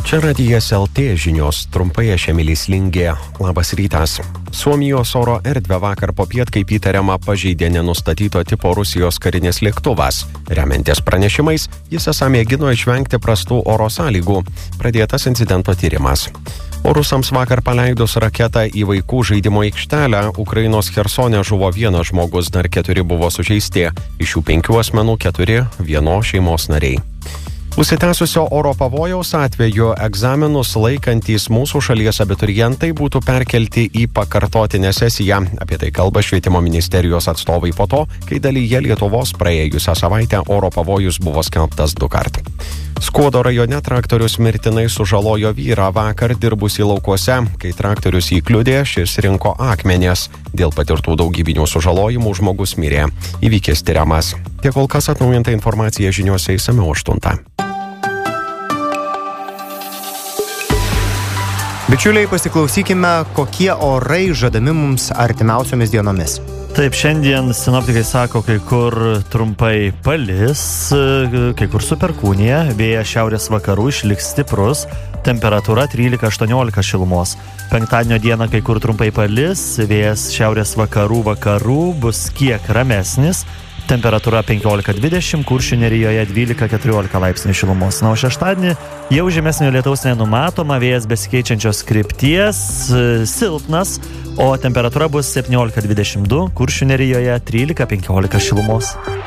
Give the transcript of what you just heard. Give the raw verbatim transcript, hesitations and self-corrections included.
Čia Radijas L T žinios, trumpai aš Emilis Lingė. Labas rytas. Suomijos oro erdvę vakar popiet, kaip įtariama, pažeidė nenustatyto tipo Rusijos karinis lėktuvas. Remiantis pranešimais, jis esą mėgino išvengti prastų oro sąlygų. Pradėtas incidento tyrimas. O rusams vakar paleidus raketą į vaikų žaidimo aikštelę, Ukrainos Chersone žuvo vienas žmogus, dar keturi buvo sužeisti. Iš jų penkių asmenų keturi vienos šeimos nariai. Užsitęsusio oro pavojaus atveju egzaminus laikantys mūsų šalies abiturientai būtų perkelti į pakartotinę sesiją. Apie tai kalba švietimo ministerijos atstovai po to, kai dalyje Lietuvos praėjusią savaitę oro pavojus buvo skelbtas du kart. Skuodo rajone traktorius mirtinai sužalojo vyrą vakar dirbusį laukuose. Kai traktorius įkliudė, šis rinko akmenės. Dėl patirtų daugybinių sužalojimų žmogus mirė. Įvykis tyriamas. Tiek kol kas atnaujinta informacija žiniuose išsamiau aštuntą. Bičiuliai, pasiklausykime, kokie orai žadami mums artimiausiomis dienomis. Taip, šiandien sinoptikai sako, kai kur trumpai palis, kai kur su perkūnija, vėjas šiaurės vakarų išliks stiprus, temperatūra trylika aštuoniolika šilumos. Penktadienio dieną kai kur trumpai palis, vėjas šiaurės vakarų vakarų bus kiek ramesnis, temperatūra penkiolika dvidešimt, Kuršių nerijoje dvylika keturiolika laipsnių šilumos. Na, o šeštadienį jau žemesnio lietaus nenumatoma, vėjas besikeičiančios krypties, silpnas, o temperatūra bus septyniolika dvidešimt du, Kuršių nerijoje trylika penkiolika šilumos.